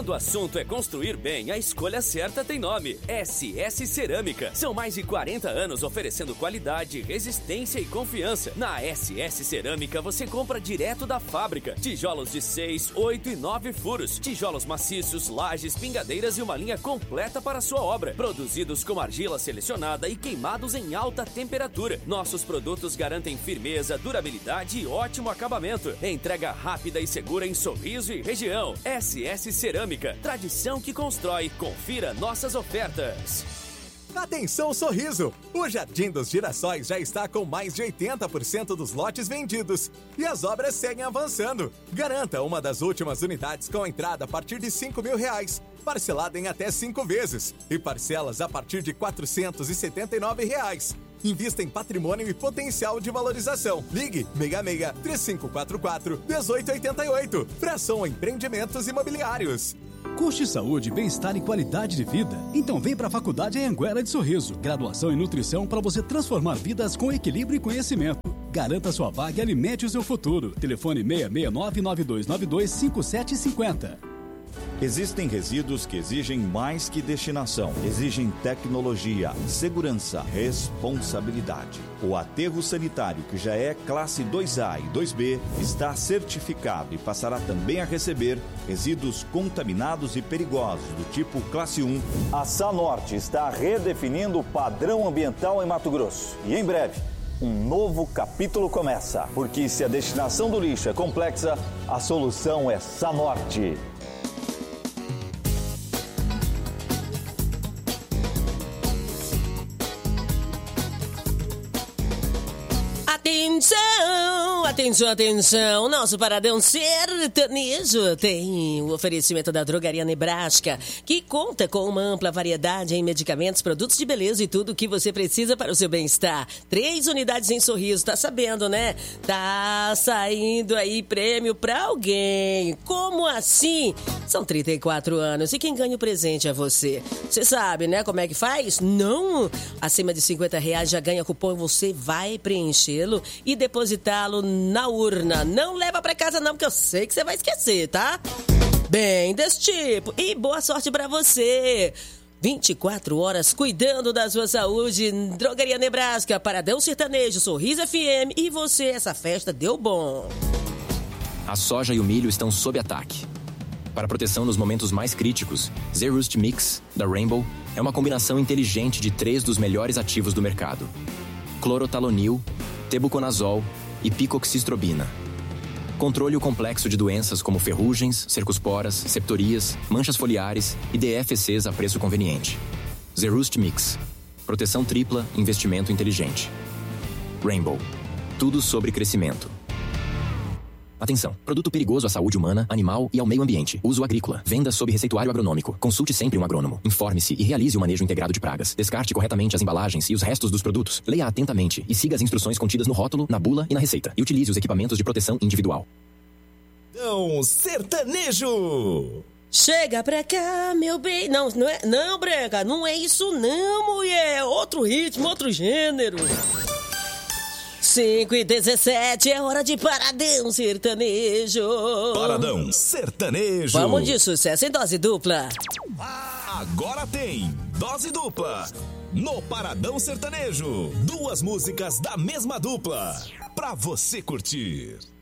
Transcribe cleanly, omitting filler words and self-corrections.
Quando o assunto é construir bem, a escolha certa tem nome: SS Cerâmica. São mais de 40 anos oferecendo qualidade, resistência e confiança. Na SS Cerâmica você compra direto da fábrica. Tijolos de 6, 8 e 9 furos. Tijolos maciços, lajes, pingadeiras e uma linha completa para a sua obra. Produzidos com argila selecionada e queimados em alta temperatura. Nossos produtos garantem firmeza, durabilidade e ótimo acabamento. Entrega rápida e segura em Sorriso e região. SS Cerâmica, tradição que constrói. Confira nossas ofertas. Atenção Sorriso! O Jardim dos Girassóis já está com mais de 80% dos lotes vendidos e as obras seguem avançando. Garanta uma das últimas unidades com entrada a partir de R$5.000, parcelada em até 5 vezes e parcelas a partir de R$479. Invista em patrimônio e potencial de valorização. Ligue 66-3544-1888. Fração Empreendimentos Imobiliários. Curte saúde, bem-estar e qualidade de vida? Então vem para a Faculdade Anhanguera de Sorriso. Graduação em nutrição para você transformar vidas com equilíbrio e conhecimento. Garanta sua vaga e alimente o seu futuro. Telefone 669-9292-5750. Existem resíduos que exigem mais que destinação. Exigem tecnologia, segurança, responsabilidade. O aterro sanitário, que já é classe 2A e 2B, está certificado e passará também a receber resíduos contaminados e perigosos do tipo classe 1. A Sanorte está redefinindo o padrão ambiental em Mato Grosso. E em breve, um novo capítulo começa. Porque se a destinação do lixo é complexa, a solução é Sanorte. Atenção, atenção, atenção, nosso Paradão Sertanejo tem o oferecimento da Drogaria Nebraska, que conta com uma ampla variedade em medicamentos, produtos de beleza e tudo o que você precisa para o seu bem-estar. 3 unidades em Sorriso, tá sabendo, né? Tá saindo aí prêmio pra alguém. Como assim? São 34 anos e quem ganha o presente é você. Você sabe, né, como é que faz? Não! Acima de R$50 já ganha cupom e você vai preenchê-lo e depositá-lo na urna. Não leva pra casa não, porque eu sei que você vai esquecer, tá? Bem desse tipo. E boa sorte pra você. 24 horas cuidando da sua saúde. Drogaria Nebraska, Paradão Sertanejo, Sorriso FM. E você, essa festa deu bom. A soja e o milho estão sob ataque. Para proteção nos momentos mais críticos, Zerust Mix, da Rainbow, é uma combinação inteligente de 3 dos melhores ativos do mercado: clorotalonil, tebuconazol e picoxistrobina. Controle o complexo de doenças como ferrugens, cercosporas, septorias, manchas foliares e DFCs a preço conveniente. Zerust Mix. Proteção tripla, investimento inteligente. Rainbow. Tudo sobre crescimento. Atenção! Produto perigoso à saúde humana, animal e ao meio ambiente. Uso agrícola. Venda sob receituário agronômico. Consulte sempre um agrônomo. Informe-se e realize o manejo integrado de pragas. Descarte corretamente as embalagens e os restos dos produtos. Leia atentamente e siga as instruções contidas no rótulo, na bula e na receita. E utilize os equipamentos de proteção individual. Sertanejo! Chega pra cá, meu bem. Não, não, Branca, não é isso não, mulher. Outro ritmo, outro gênero. 5h17, é hora de Paradão Sertanejo. Paradão Sertanejo. Vamos de sucesso em dose dupla. Agora tem dose dupla no Paradão Sertanejo. 2 músicas da mesma dupla pra você curtir.